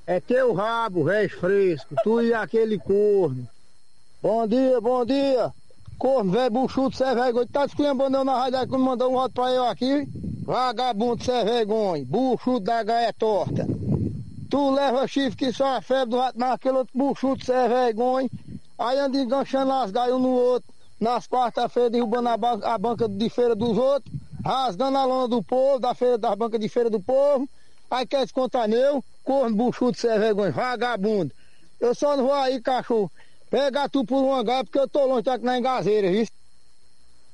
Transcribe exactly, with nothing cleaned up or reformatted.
É teu rabo, velho fresco, tu e aquele corno. Bom dia, bom dia. Corno, velho buchudo, cê é vergonha. Tá desculpando eu na rádio que me mandou um voto pra eu aqui. Vagabundo, cê é vergonha. Buchudo da gaia torta. Tu leva chifre que só a febre do rato, mas aquele outro buchudo, cê é vergonha. Aí anda enganchando as gaias um no outro. Nas quarta-feiras derrubando a, ban a banca de feira dos outros. Rasgando a lona do povo, da feira, das bancas de feira do povo. Aí quer descontar meu, corno buchudo, cê é vergonha, vagabundo. Eu só não vou aí, cachorro, pegar tu por uma gaia porque eu tô longe, tá aqui na engazeira, viu?